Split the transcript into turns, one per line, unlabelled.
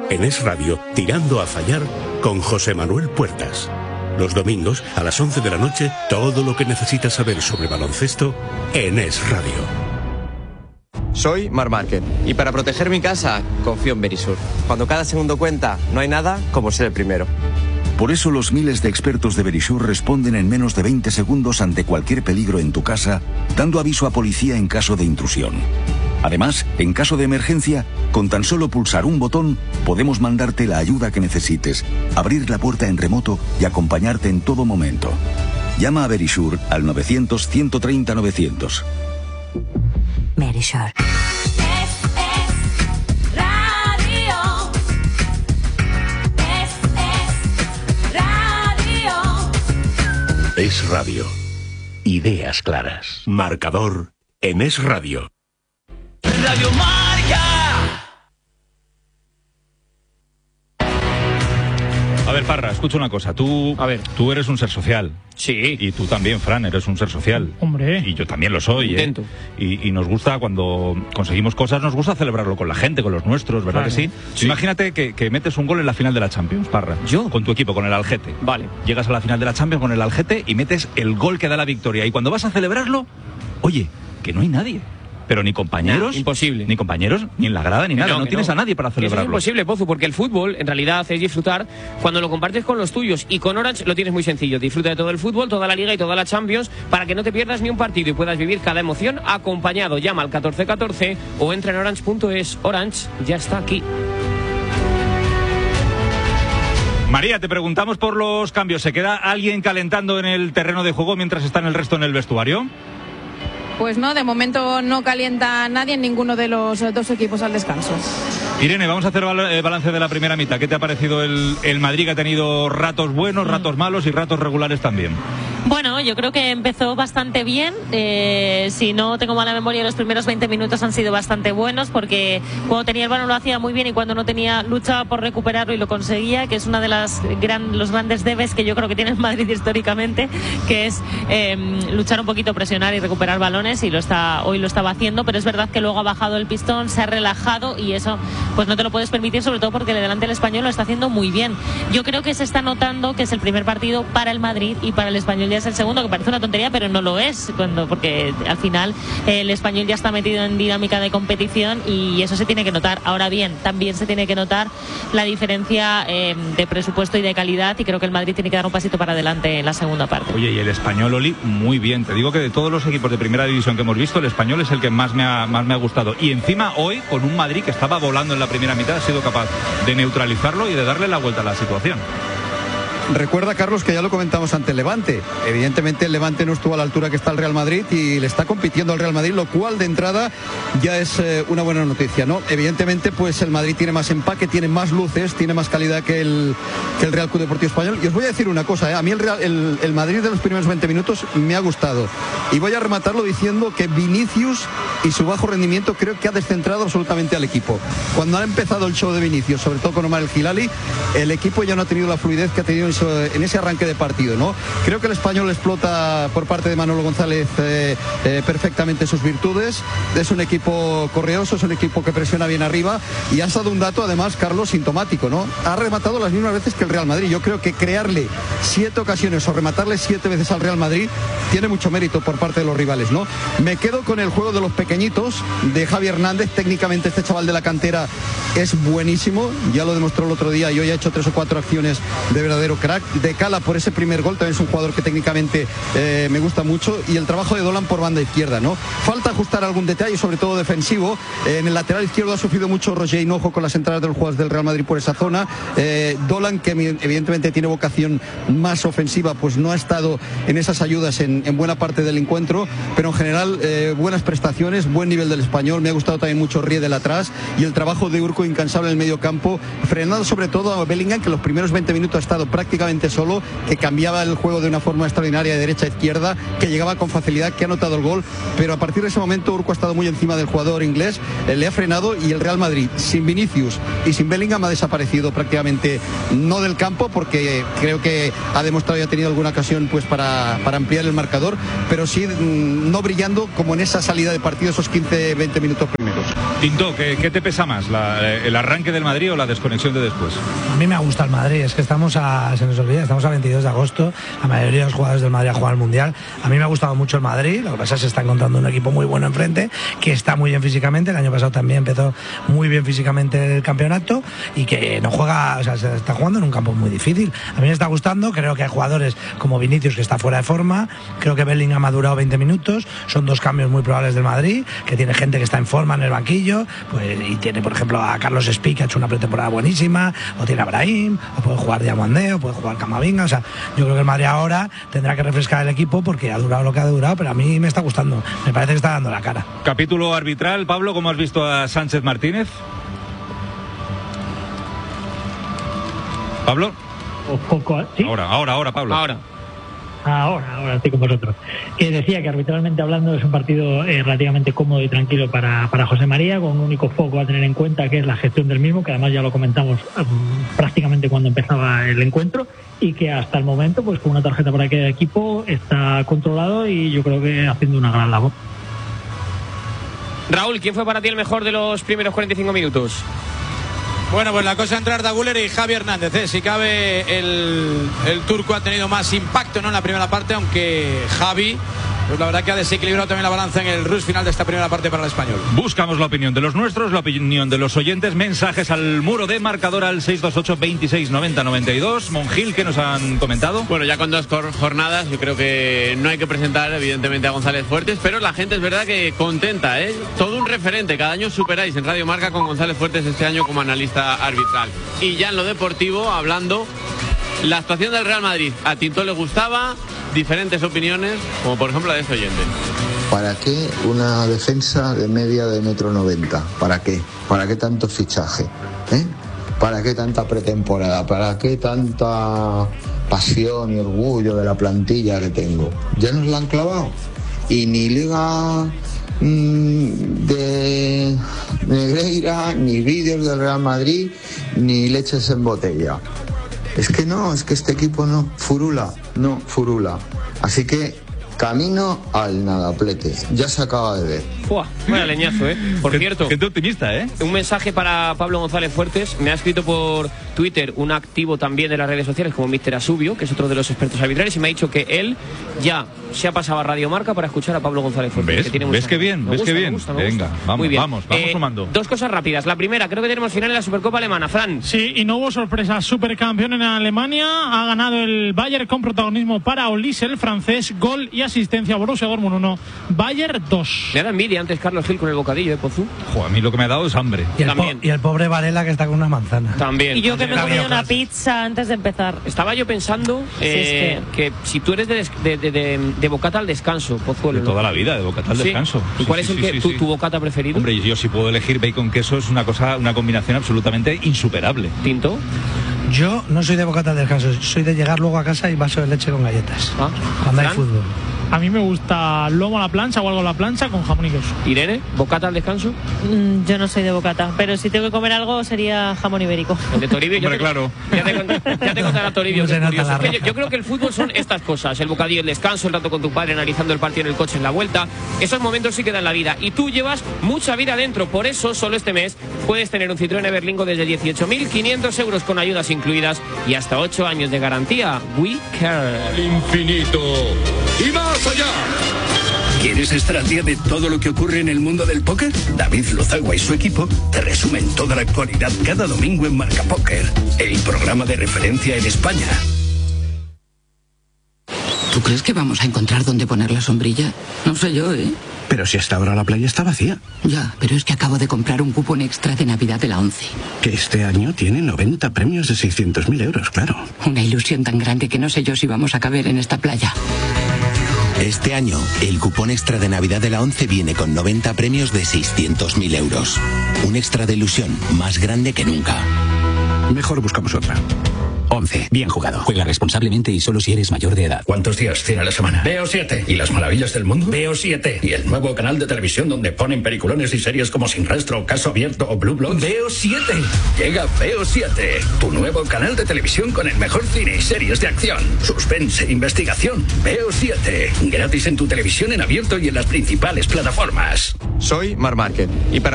En Es Radio, Tirando a Fallar, con José Manuel Puertas. Los domingos, a las 11 de la noche, todo lo que necesitas saber sobre baloncesto en Es Radio.
Soy Marc Márquez y para proteger mi casa confío en Verisur. Cuando cada segundo cuenta, no hay nada como ser el primero.
Por eso los miles de expertos de Verisur responden en menos de 20 segundos ante cualquier peligro en tu casa, dando aviso a policía en caso de intrusión. Además, en caso de emergencia, con tan solo pulsar un botón, podemos mandarte la ayuda que necesites, abrir la puerta en remoto y acompañarte en todo momento. Llama a Verisur al 900-130-900.
Verisur.
Es Radio. Ideas claras. Marcador en Es Radio.
Radio Marca.
A ver, Parra, escucha una cosa. Tú eres un ser social.
Sí.
Y tú también, Fran, eres un ser social.
Hombre.
Y yo también lo soy,
Intento.
Y nos gusta, cuando conseguimos cosas, nos gusta celebrarlo con la gente, con los nuestros, ¿verdad que sí? Imagínate que metes un gol en la final de la Champions, Parra.
¿Yo?
Con tu equipo, con el Algete.
Vale.
Llegas a la final de la Champions con el Algete y metes el gol que da la victoria. Y cuando vas a celebrarlo, oye, que no hay nadie. Pero ni compañeros,
imposible.
Ni compañeros, ni en la grada, ni nada. No tienes a nadie para
Eso es
celebrarlo.
imposible, Pozu, porque el fútbol en realidad es disfrutar cuando lo compartes con los tuyos. Y con Orange lo tienes muy sencillo. Disfruta de todo el fútbol, toda la Liga y toda la Champions para que no te pierdas ni un partido y puedas vivir cada emoción acompañado. Llama al 1414 o entra en orange.es. Orange ya está aquí.
María, te preguntamos por los cambios. ¿Se queda alguien calentando en el terreno de juego mientras están el resto en el vestuario?
Pues no, de momento no calienta nadie en ninguno de los dos equipos al descanso.
Irene, vamos a hacer balance de la primera mitad. ¿Qué te ha parecido el Madrid, que ha tenido ratos buenos, ratos malos y ratos regulares también?
Bueno, yo creo que empezó bastante bien. Si no tengo mala memoria, los primeros 20 minutos han sido bastante buenos, porque cuando tenía el balón lo hacía muy bien y cuando no tenía, luchaba por recuperarlo y lo conseguía, que es una de los grandes debes que yo creo que tiene el Madrid históricamente, que es luchar un poquito, presionar y recuperar balones, y hoy lo estaba haciendo, pero es verdad que luego ha bajado el pistón, se ha relajado y eso pues no te lo puedes permitir, sobre todo porque delante el Español lo está haciendo muy bien. Yo creo que se está notando que es el primer partido para el Madrid y para el Español ya es el segundo, que parece una tontería, pero no lo es, porque al final el Español ya está metido en dinámica de competición y eso se tiene que notar. Ahora bien, también se tiene que notar la diferencia de presupuesto y de calidad, y creo que el Madrid tiene que dar un pasito para adelante en la segunda parte.
Oye, y el Español, Oli, muy bien. Te digo que de todos los equipos de primera división que hemos visto, el Español es el que más me ha gustado. Y encima hoy, con un Madrid que estaba volando en la primera mitad, ha sido capaz de neutralizarlo y de darle la vuelta a la situación.
Recuerda, Carlos, que ya lo comentamos ante el Levante. Evidentemente el Levante no estuvo a la altura que está el Real Madrid y le está compitiendo al Real Madrid, lo cual de entrada ya es una buena noticia, ¿no? Evidentemente, pues el Madrid tiene más empaque, tiene más luces, tiene más calidad que el Real Club Deportivo Español. Y os voy a decir una cosa, a mí el Madrid de los primeros 20 minutos me ha gustado. Y voy a rematarlo diciendo que Vinicius y su bajo rendimiento creo que ha descentrado absolutamente al equipo. Cuando ha empezado el show de Vinicius, sobre todo con Omar El Hilali, el equipo ya no ha tenido la fluidez que ha tenido en ese arranque de partido, ¿no? Creo que el Español explota por parte de Manolo González perfectamente sus virtudes. Es un equipo correoso, es un equipo que presiona bien arriba y ha dado un dato, además, Carlos, sintomático, ¿no? Ha rematado las mismas veces que el Real Madrid. Yo creo que crearle 7 ocasiones o rematarle 7 veces al Real Madrid tiene mucho mérito por parte de los rivales, ¿no? Me quedo con el juego de los pequeñitos, de Javi Hernández. Técnicamente este chaval de la cantera es buenísimo, ya lo demostró el otro día y hoy ha hecho 3 o 4 acciones de verdadero crack. De Cala por ese primer gol, también es un jugador que técnicamente me gusta mucho, y el trabajo de Dolan por banda izquierda, ¿no? Falta ajustar algún detalle, sobre todo defensivo. En el lateral izquierdo ha sufrido mucho Roger Hinojo con las entradas de los jugadores del Real Madrid por esa zona. Dolan, que evidentemente tiene vocación más ofensiva, pues no ha estado en esas ayudas en buena parte del encuentro, pero en general buenas prestaciones, buen nivel del Español. Me ha gustado también mucho Riedel atrás y el trabajo de Urco incansable en el medio campo, frenando sobre todo a Bellingham, que los primeros 20 minutos ha estado prácticamente prácticamente solo, que cambiaba el juego de una forma extraordinaria de derecha a izquierda, que llegaba con facilidad, que ha anotado el gol, pero a partir de ese momento Urco ha estado muy encima del jugador inglés, le ha frenado, y el Real Madrid sin Vinicius y sin Bellingham ha desaparecido prácticamente, no del campo, porque creo que ha demostrado y ha tenido alguna ocasión pues para ampliar el marcador, pero sí no brillando como en esa salida de partido, esos 15-20 minutos primeros.
Tinto, ¿qué te pesa más, el arranque del Madrid o la desconexión de después?
A mí me gusta el Madrid, es que se nos olvida, estamos a 22 de agosto, la mayoría de los jugadores del Madrid han jugado al Mundial. A mí me ha gustado mucho el Madrid, lo que pasa es que se está encontrando un equipo muy bueno enfrente, que está muy bien físicamente, el año pasado también empezó muy bien físicamente el campeonato, y que no juega, o sea, se está jugando en un campo muy difícil. A mí me está gustando, creo que hay jugadores como Vinicius que está fuera de forma, creo que Bellingham ha durado 20 minutos, son dos cambios muy probables del Madrid, que tiene gente que está en forma en el banquillo, pues, y tiene por ejemplo a Carlos Espí, que ha hecho una pretemporada buenísima, o tiene a Brahim, o puede jugar Diamandé, o puede jugar Camavinga. O sea, yo creo que el Madrid ahora tendrá que refrescar el equipo, porque ha durado lo que ha durado, pero a mí me está gustando, me parece que está dando la cara.
Capítulo arbitral, Pablo, ¿cómo has visto a Sánchez Martínez? ¿Pablo?
¿Sí?
Ahora, Pablo.
Ahora estoy con vosotros. Que decía que arbitralmente hablando es un partido relativamente cómodo y tranquilo para José María, con un único foco a tener en cuenta, que es la gestión del mismo, que además ya lo comentamos prácticamente cuando empezaba el encuentro, y que hasta el momento, pues con una tarjeta para cada equipo, está controlado y yo creo que haciendo una gran labor.
Raúl, ¿quién fue para ti el mejor de los primeros 45 minutos?
Bueno, pues la cosa entre Arda Güler y Javi Hernández, Si cabe, el turco ha tenido más impacto, ¿no?, en la primera parte, aunque Javi, pues la verdad que ha desequilibrado también la balanza en el rush final de esta primera parte para el español.
Buscamos la opinión de los nuestros, la opinión de los oyentes, mensajes al muro de marcador al 628 26 90 92. Monjil, ¿qué nos han comentado?
Bueno, ya con 2 jornadas yo creo que no hay que presentar evidentemente a González Fuertes, pero la gente es verdad que contenta, todo un referente. Cada año superáis en Radio Marca con González Fuertes, este año como analista arbitral. Y ya en lo deportivo, hablando, la actuación del Real Madrid, a Tinto le gustaba, diferentes opiniones, como por ejemplo la de este oyente.
¿Para qué una defensa de media de 1,90 m? ¿Para qué? ¿Para qué tanto fichaje? ¿Para qué tanta pretemporada? ¿Para qué tanta pasión y orgullo de la plantilla que tengo? Ya nos la han clavado. Y ni Liga de Negreira, ni vídeos del Real Madrid, ni leches en botella. Es que este equipo no furula. Así que camino al nadaplete. Ya se acaba de ver.
Vaya leñazo, Por cierto,
gente optimista,
un mensaje para Pablo González Fuertes. Me ha escrito por Twitter un activo también de las redes sociales como Mr. Asubio, que es otro de los expertos arbitrales, y me ha dicho que él ya se ha pasado a Radio Marca para escuchar a Pablo González Fuertes.
¿Ves qué bien? Venga, vamos sumando.
Dos cosas rápidas. La primera, creo que tenemos final en la Supercopa Alemana. Fran.
Sí, y no hubo sorpresa. Supercampeón en Alemania. Ha ganado el Bayern con protagonismo para Olise, el francés. Gol y asistencia. Borussia Dortmund 1, Bayern 2.
Me da envidia antes Carlos Gil con el bocadillo, Pozú.
A mí lo que me ha dado es hambre.
Y el pobre Varela, que está con una manzana.
También.
Y yo que me he comido una pizza antes de empezar.
Estaba yo pensando que si tú eres de bocata al descanso, Pozuelo.
De toda la vida, de bocata al descanso.
¿Y cuál es tu bocata preferido?
Hombre, yo si puedo elegir bacon queso, es una combinación absolutamente insuperable.
¿Tinto?
Yo no soy de bocata al descanso, soy de llegar luego a casa y vaso de leche con galletas. Cuando hay fútbol.
A mí me gusta lomo a la plancha o algo a la plancha con jamón y queso.
Irene, ¿bocata al descanso?
Yo no soy de bocata, pero si tengo que comer algo sería jamón ibérico.
El de Toribio,
hombre, claro.
Ya te contará Toribio. Yo creo que el fútbol son estas cosas: el bocadillo, el descanso, el rato con tu padre analizando el partido en el coche en la vuelta. Esos momentos sí quedan en la vida. Y tú llevas mucha vida dentro. Por eso, solo este mes puedes tener un Citroën Everlingo desde 18.500 euros con ayudas incluidas y hasta 8 años de garantía. We Care.
Al infinito y más allá. ¿Quieres estar al día de todo lo que ocurre en el mundo del póker? David Lozagua y su equipo te resumen toda la actualidad cada domingo en Marca Póker, el programa de referencia en España.
¿Tú crees que vamos a encontrar dónde poner la sombrilla? No sé yo,
Pero si hasta ahora la playa está vacía.
Ya, pero es que acabo de comprar un cupón extra de Navidad de la 11.
Que este año tiene 90 premios de 600.000 euros, claro.
Una ilusión tan grande que no sé yo si vamos a caber en esta playa.
Este año, el cupón extra de Navidad de la 11 viene con 90 premios de 600.000 euros. Un extra de ilusión más grande que nunca.
Mejor buscamos otra. 11. Bien jugado. Juega responsablemente y solo si eres mayor de edad.
¿Cuántos días tiene la semana? Veo 7. ¿Y las maravillas del mundo? Veo 7. ¿Y el nuevo canal de televisión donde ponen peliculones y series como Sin Rastro, Caso Abierto o Blue Bloods? Veo 7. Llega Veo 7, tu nuevo canal de televisión con el mejor cine y series de acción, suspense, investigación. Veo 7. Gratis en tu televisión en abierto y en las principales plataformas.
Soy Marc Márquez y para